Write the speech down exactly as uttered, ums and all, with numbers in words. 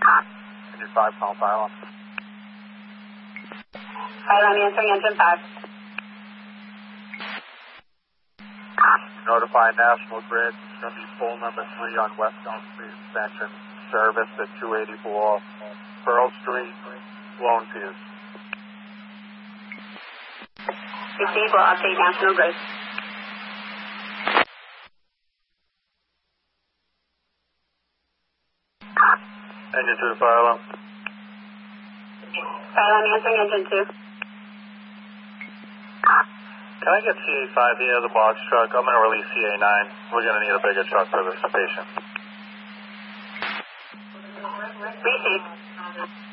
Engine five, call fire alarm. Fire alarm answering engine five. Notify National Grid. It's going to be pole number three on West Elm Street Extension. Service at two eighty-four Pearl Street, Lone Pews. Receive will update National Grid. Engine two, fire alarm. Fire alarm answering engine two. Can I get C A five here, the box truck? I'm going to release C A nine. We're going to need a bigger truck for this patient. Receive.